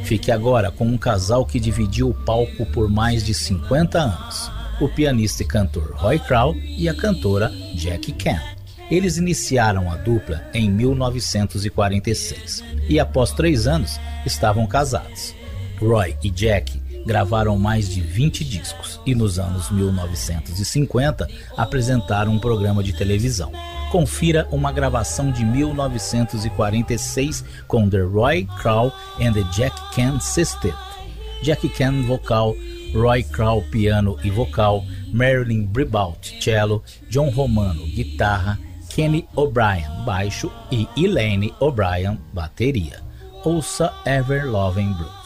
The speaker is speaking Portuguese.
Fique agora com um casal que dividiu o palco por mais de 50 anos, o pianista e cantor Roy Kral e a cantora Jackie Chan. Eles iniciaram a dupla em 1946 e após 3 anos estavam casados. Roy e Jackie gravaram mais de 20 discos e nos anos 1950 apresentaram um programa de televisão. Confira uma gravação de 1946 com The Roy Kral and the Jackie Chan Sextet. Jackie Chan vocal, Roy Kral piano e vocal, Marilyn Bribaut cello, John Romano guitarra, Kenny O'Brien baixo e Elaine O'Brien bateria. Ouça Ever Loving Blue.